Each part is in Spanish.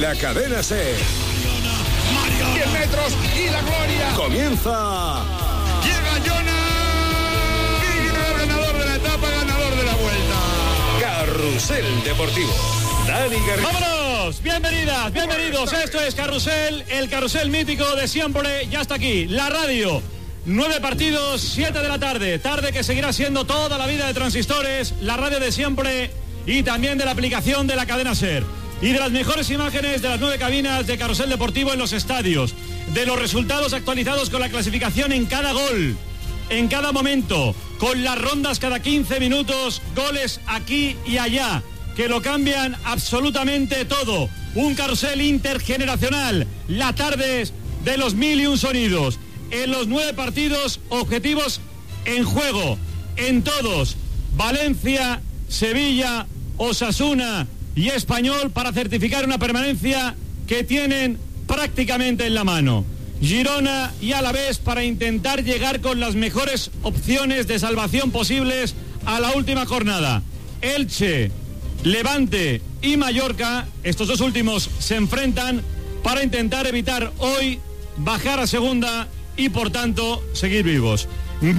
la Cadena SER. 10 metros y la gloria. Comienza. Llega Jonas. Y ganador de la etapa, ganador de la vuelta. Carrusel Deportivo. Dani Garrido. ¡Vámonos! Bienvenidas, bienvenidos. Esto es Carrusel, el carrusel mítico de siempre. Ya está aquí, la radio. 9 partidos, 7 de la tarde. Tarde que seguirá siendo toda la vida de Transistores, la radio de siempre y también de la aplicación de la Cadena SER. Y de las mejores imágenes de las 9 cabinas de Carrusel Deportivo en los estadios. De los resultados actualizados con la clasificación en cada gol, en cada momento. Con las rondas cada 15 minutos, goles aquí y allá, que lo cambian absolutamente todo. Un carrusel intergeneracional. La tarde de los 1001 sonidos. En los 9 partidos, objetivos en juego. En todos. Valencia, Sevilla, Osasuna y Español para certificar una permanencia que tienen prácticamente en la mano. Girona y Alavés para intentar llegar con las mejores opciones de salvación posibles a la última jornada. Elche, Levante y Mallorca, estos dos últimos se enfrentan para intentar evitar hoy bajar a segunda y por tanto seguir vivos.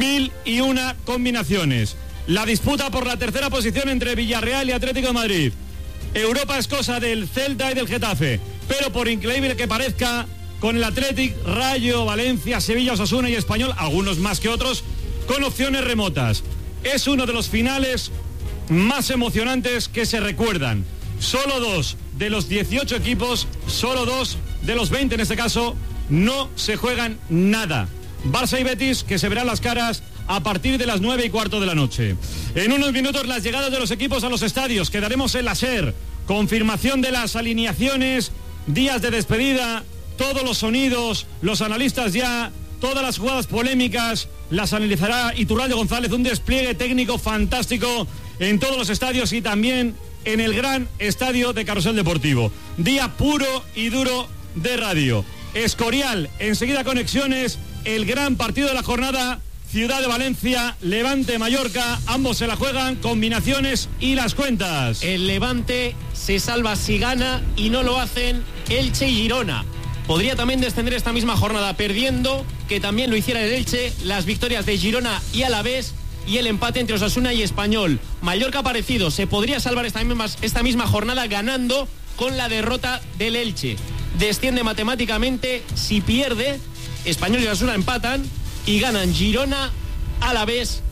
1001 combinaciones. La disputa por la tercera posición entre Villarreal y Atlético de Madrid. Europa es cosa del Celta y del Getafe, pero por increíble que parezca, con el Athletic, Rayo, Valencia, Sevilla, Osasuna y Español, algunos más que otros, con opciones remotas. Es uno de los finales más emocionantes que se recuerdan. Solo 2 de los 18 equipos, solo 2 de los 20 en este caso, no se juegan nada. Barça y Betis, que se verán las caras a partir de las 9:15 de la noche. En unos minutos las llegadas de los equipos a los estadios. Quedaremos en la SER. Confirmación de las alineaciones, días de despedida, todos los sonidos, los analistas ya, todas las jugadas polémicas, las analizará Iturralde González. Un despliegue técnico fantástico en todos los estadios y también en el gran estadio de Carrusel Deportivo. Día puro y duro de radio. Escorial, enseguida conexiones, el gran partido de la jornada, Ciudad de Valencia, Levante, Mallorca, ambos se la juegan, combinaciones y las cuentas. El Levante se salva si gana y no lo hacen Elche y Girona. Podría también descender esta misma jornada perdiendo, que también lo hiciera el Elche, las victorias de Girona y Alavés y el empate entre Osasuna y Español. Mallorca parecido, se podría salvar esta misma jornada ganando con la derrota del Elche. Desciende matemáticamente si pierde, Español y Osasuna empatan y ganan Girona, Alavés